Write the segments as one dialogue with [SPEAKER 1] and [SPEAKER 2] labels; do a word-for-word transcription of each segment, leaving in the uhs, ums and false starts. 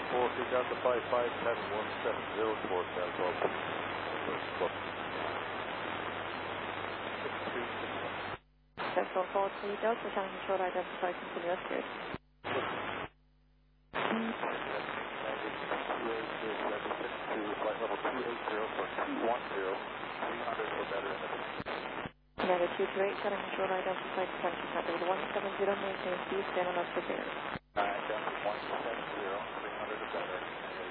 [SPEAKER 1] forty Delta five five seven one seven zero four Delta Golf. six three six one.
[SPEAKER 2] Central four three Delta, channel control identified continuous grid. United two two eight, channel control identified detention center with one seven zero, maintain speed, stand on us for zero.
[SPEAKER 1] Alright, down to one seven zero, three hundred or better,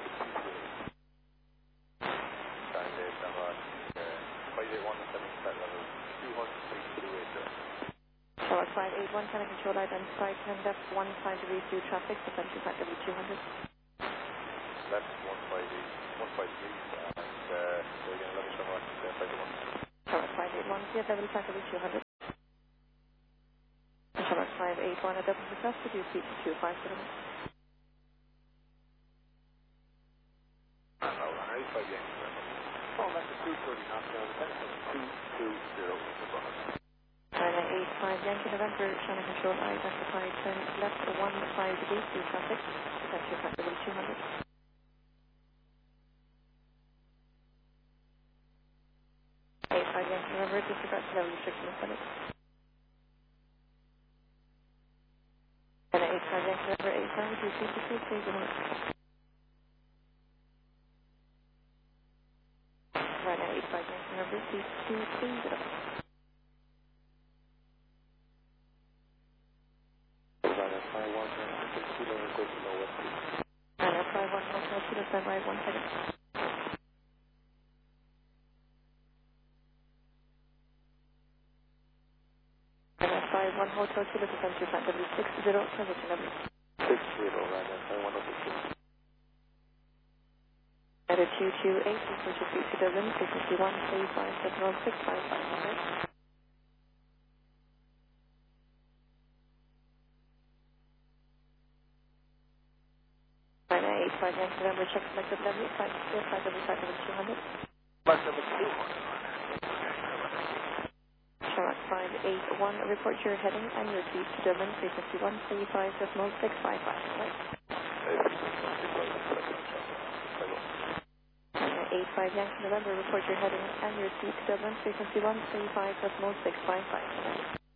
[SPEAKER 1] sorry Dave, I'm on five eight one, seven set level two hundred, three two eight zero.
[SPEAKER 2] Tower five eight one, channel control identified, ten left, one five degrees through traffic, detention center with two hundred.
[SPEAKER 1] Left one five eight, one five three, and uh, so again, let me show my uh, five eight one.
[SPEAKER 2] Tower five eight one, clear level center with two hundred. Tower five eight one, a double request to do speed to two five zero.
[SPEAKER 1] Uh, no, eight five eight, oh, that's a two thirty knots down, two two zero,
[SPEAKER 2] China eight five Yankee November, channel control identified, turn left one five degrees through traffic, detention center with two hundred. eight five Yankee November, disregard to level restriction is valid. China eight five Yankee November, eight five, do speed to two three zero. China eight five Yankee November, speed two three zero. China five one Hotel Kilo, stand by one second. China five one Hotel Kilo, detention center with six zero, transition level.
[SPEAKER 1] six zero, right, that's five one oh six zero.
[SPEAKER 2] United two two eight, report your speed to Dublin, frequency one three five seven six five five. China eight five Yankee November, check selected level, five zero five double five double two hundred.
[SPEAKER 1] Mark number two hundred.
[SPEAKER 2] Charlotte five eight one, report your heading and your speed to Dublin, frequency one three five decimal six five five. China eight five Yankee November, report your heading and your speed to Dublin, frequency one three five decimal six five five.